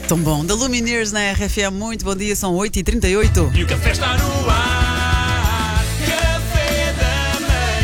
Tão bom. Da Lumineers na RFM, muito bom dia, são 8h38. E o café está no ar. Café da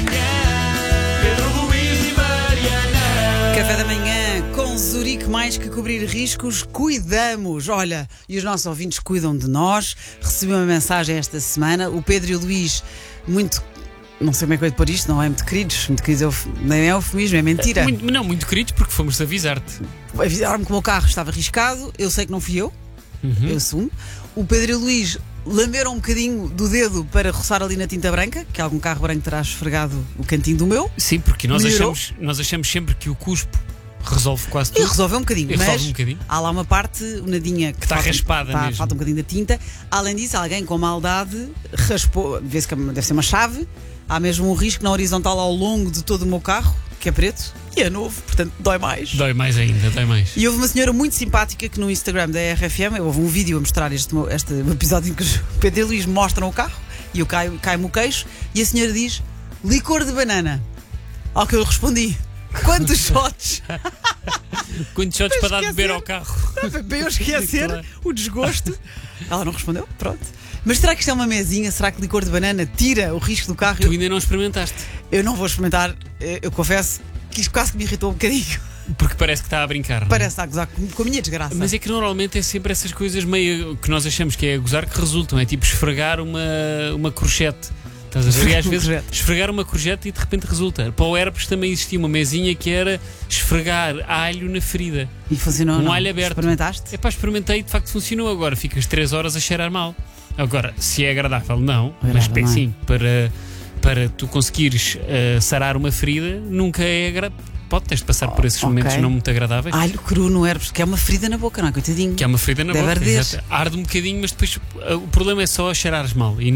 manhã. Pedro Luís e Mariana. Café da manhã, com Zurique, mais que cobrir riscos, cuidamos. Olha, e os nossos ouvintes cuidam de nós. Recebi uma mensagem esta semana, o Pedro e o Luís, muito... Não sei como é que eu ia pôr isto, não é muito queridos nem é eufemismo, é mentira. Muito queridos, porque fomos avisar-te. Avisaram-me que o meu carro estava riscado, eu sei que não fui eu, eu assumo. O Pedro e o Luís lamberam um bocadinho do dedo para roçar ali na tinta branca, que algum carro branco terá esfregado o cantinho do meu. Sim, porque nós Melhorou. achamos sempre que o cuspo resolve quase E tudo. resolveu um bocadinho, E mas resolve um bocadinho. há lá uma parte, nadinha que está raspada mesmo. falta um bocadinho da tinta. Além disso, alguém com maldade raspou, vê-se que deve ser uma chave. Há mesmo um risco na horizontal ao longo de todo o meu carro, que é preto e é novo, portanto dói mais. Dói mais ainda, dói mais. E houve uma senhora muito simpática que no Instagram da RFM, houve um vídeo a mostrar este episódio em que o Pedro e o Luís mostram o carro e eu cai-me o queixo e a senhora diz: licor de banana. Ao que eu respondi: quantos shots? Quantos shots para dar de beber esquecer. ao carro? Para eu esquecer Claro. o desgosto. Ela não respondeu, pronto. Mas será que isto é uma mesinha? Será que licor de banana tira o risco do carro? Tu ainda não experimentaste. Eu não vou experimentar, eu confesso que isto quase que me irritou um bocadinho. Porque parece que está a brincar. Não é? Parece estar a gozar com a minha desgraça. Mas é que normalmente é sempre essas coisas meio que nós achamos que é a gozar que resultam. É tipo esfregar uma courgette. Estás a ver? E às vezes esfregar uma courgette e de repente resulta. Para o herpes também existia uma mesinha que era esfregar alho na ferida. E funcionou, Um não? alho aberto. Experimentaste? É pá, experimentei e de facto funcionou. Agora ficas 3 horas a cheirar mal. Agora, se é agradável, não. Mas Agradável, não é? sim, para tu conseguires sarar uma ferida, nunca é agradável. Tens de passar por esses momentos não muito agradáveis. Alho cru no herpes, que é uma ferida na boca, não é? Coitadinho. Que é uma ferida na Deve boca. arder. Exato. Arde um bocadinho, mas depois o problema é só cheirares mal. E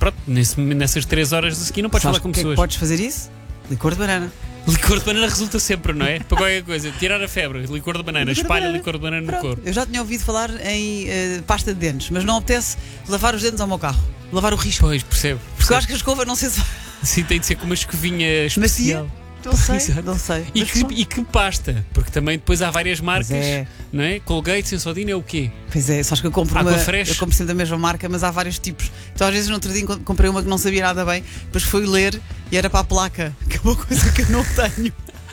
nessas 3 horas a seguir não podes Sabes falar com que é que pessoas. podes fazer isso? Licor de banana. Licor de banana resulta sempre, não é? Para qualquer coisa. Tirar a febre, licor de banana, Licor de espalha banana. licor de banana no Pronto. corpo. Eu já tinha ouvido falar em pasta de dentes, mas não apetece lavar os dentes ao meu carro. Lavar o risco. Pois, percebo. Porque eu acho que a escova, não sei se Sim, tem de ser com uma escovinha especial. macia. Não sei, Exato. não sei. E Mas que, pronto. e que pasta, porque também depois há várias marcas, é. não é? Colgate, Sensodyne é o quê? Pois é, só que eu compro Aquafresh. eu compro sempre da mesma marca, mas há vários tipos. Então às vezes no outro dia comprei uma que não sabia nada bem, depois fui ler e era para a placa, que é uma coisa que eu não tenho.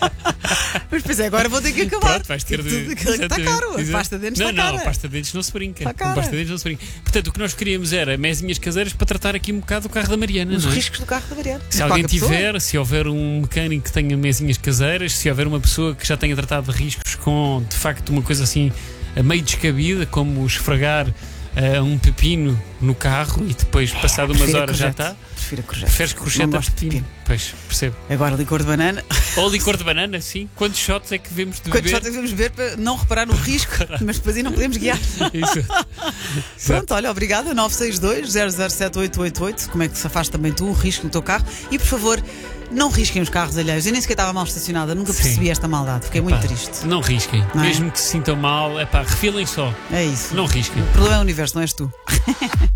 Mas pensei, agora vou ter que acabar. Pronto, vais ter de. Está Exatamente, caro, a exato. pasta de dentes não, está não, cara. a pasta de dentes não se brinca. Está Com cara. pasta de dentes não se brinca. Portanto, o que nós queríamos era mesinhas caseiras para tratar aqui um bocado o carro da Mariana. Os não é? riscos do carro da Mariana. Se alguém tiver, se houver um mecânico que tenha mesinhas caseiras, se houver uma pessoa que já tenha tratado de riscos com, de facto, uma coisa assim meio descabida, como esfregar um pepino no carro e depois, passado umas Prefiro a horas, já courgette. está. Prefiro a courgette. Preferes Não courgette a gosto de pepino? Pois, percebo. Agora licor de banana. Ou licor de banana, sim. Quantos shots é que devemos de Quantos só beber? devemos ver para não reparar no risco, mas depois aí não podemos guiar. Isso. Pronto, olha, obrigada. 962-007-888. Como é que se afasta também tu o risco no teu carro? E por favor, não risquem os carros alheios. Eu nem sequer estava mal estacionada, nunca Sim. percebi esta maldade. Fiquei muito Pá, triste. Não risquem. Não é? Mesmo que se sintam mal, refilem só. É isso. Não risquem. O problema é o universo, não és tu.